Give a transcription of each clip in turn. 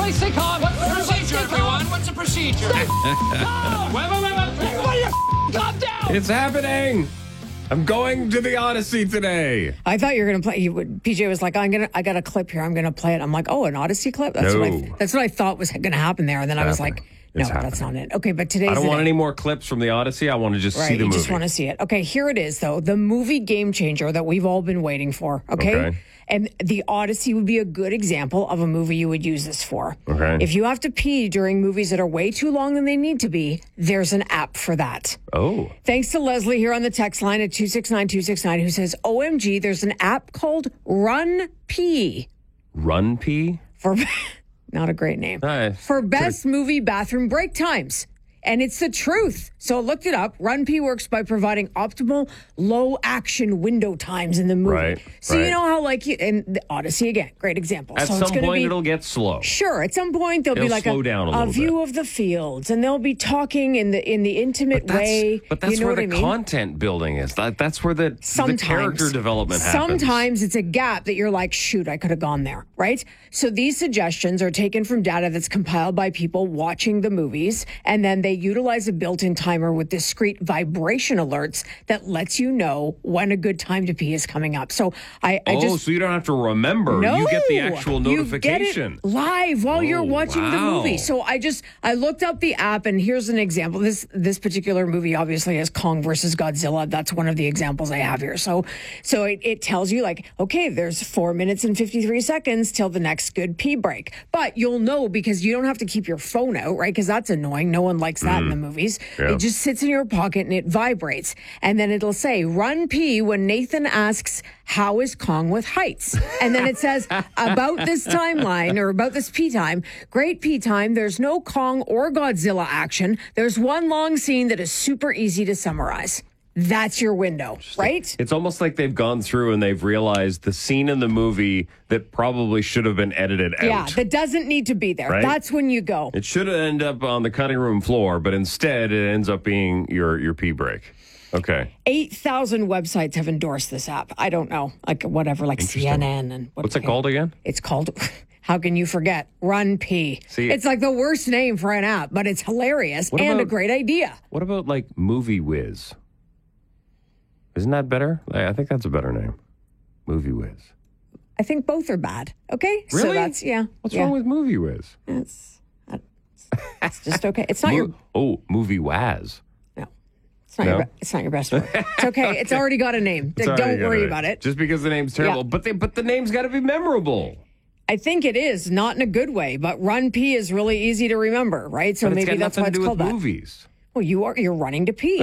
Everybody stay calm. What's the procedure, everyone? What's the procedure? Wait. Everybody calm down. It's happening. I'm going to the Odyssey today. I thought you were going to play. PJ was like, I got a clip here. I'm going to play it. I'm like, oh, an Odyssey clip? That's what I thought was going to happen there. And then I was like, no, that's not it. Okay, but today's I don't want any more clips from the Odyssey. I want to just see the movie. You just want to see it. Okay, here it is, though. The movie Game Changer that we've all been waiting for. Okay? And the Odyssey would be a good example of a movie you would use this for. Okay. If you have to pee during movies that are way too long than they need to be, there's an app for that. Oh. Thanks to Leslie here on the text line at 269-269 who says, OMG, there's an app called Run Pee. Run Pee? For not a great name. For best movie bathroom break times. And it's the truth. So I looked it up. Run P works by providing optimal low action window times in the movie. Right. So you know how and the Odyssey again, great example. At so some point it'll get slow. Sure. At some point there'll be like a view of the fields and they'll be talking in the intimate way. But that's you know where the content building is. That's where the character development happens. Sometimes it's a gap that you're like, shoot, I could have gone there, right? So these suggestions are taken from data that's compiled by people watching the movies, and then they utilize a built-in timer with discrete vibration alerts that lets you know when a good time to pee is coming up. So so you don't have to remember. No, you get the actual notification. You get it live while you're watching the movie. So I looked up the app, and here's an example. This particular movie obviously has Kong versus Godzilla. That's one of the examples I have here. So it tells you like, okay, there's 4 minutes and 53 seconds till the next good pee break. But you'll know because you don't have to keep your phone out, right? Because that's annoying. No one likes that in the movies. Yeah. It just sits in your pocket and it vibrates. And then it'll say, run pee when Nathan asks, how is Kong with heights? And then it says, about this timeline or about this pee time, great pee time. There's no Kong or Godzilla action. There's one long scene that is super easy to summarize. That's your window, right? It's almost like they've gone through and they've realized the scene in the movie that probably should have been edited out. Yeah, that doesn't need to be there. Right? That's when you go. It should end up on the cutting room floor, but instead it ends up being your pee break. Okay. 8,000 websites have endorsed this app. I don't know, like whatever, like CNN and what's it called again? It's called. How can you forget? Run Pee. See, it's like the worst name for an app, but it's hilarious and a great idea. What about like Movie Whiz? Isn't that better? I think that's a better name. Movie Whiz. I think both are bad. Okay? Really? So that's, What's wrong with Movie Whiz? It's just okay. It's not Movie Waz. No. It's not your best work. It's okay. It's already got a name. Don't worry about it. Just because the name's terrible. Yeah. But the name's got to be memorable. I think it is, not in a good way, but Run Pee is really easy to remember, right? So maybe that's why it's called that. Movies. Well, you're running to pee.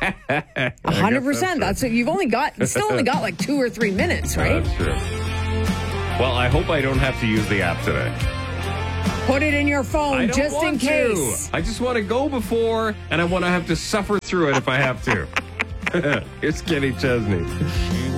100%. That's it. You've still only got like 2 or 3 minutes, right? That's true. Well, I hope I don't have to use the app today. Put it in your phone just in case. I just want to go before, and I want to have to suffer through it if I have to. It's Kenny Chesney.